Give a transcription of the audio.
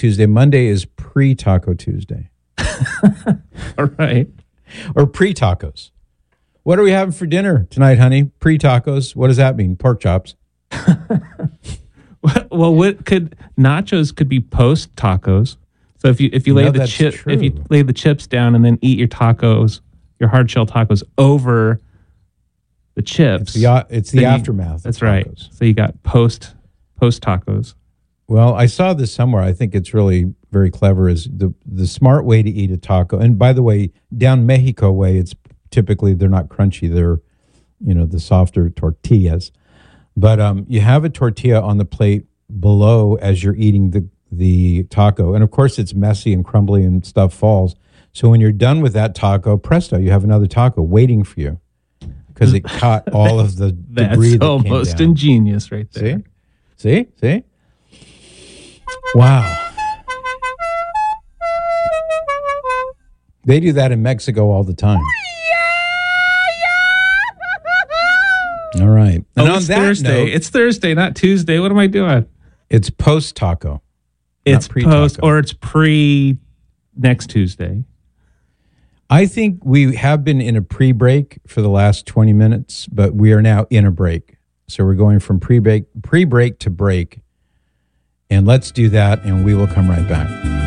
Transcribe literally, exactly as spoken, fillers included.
Tuesday. Monday is pre-Taco Tuesday. All right. Or pre-tacos. What are we having for dinner tonight, honey? Pre-tacos. What does that mean? Pork chops. Well, what could nachos could be post tacos. So if you if you lay No, the that's chip true. if you lay the chips down and then eat your tacos, your hard shell tacos over the chips. It's the, it's the then you- aftermath. of That's right. tacos. So you got post post tacos. Well, I saw this somewhere. I think it's really very clever. Is the the smart way to eat a taco? And by the way, down Mexico way, it's typically they're not crunchy. They're, you know, the softer tortillas. But um, you have a tortilla on the plate below as you're eating the the taco, and of course it's messy and crumbly and stuff falls. So when you're done with that taco, presto, you have another taco waiting for you because it caught all of the That's debris that came almost down. ingenious right there. See? See? See? Wow. They do that in Mexico all the time. All right. And Oh, on it's that Thursday. note, It's Thursday, not Tuesday. What am I doing? it's post taco. It's pre-taco. post or it's pre next Tuesday. I think we have been in a pre-break for the last twenty minutes, but we are now in a break. So we're going from pre-break pre-break to break. And let's do that, and we will come right back.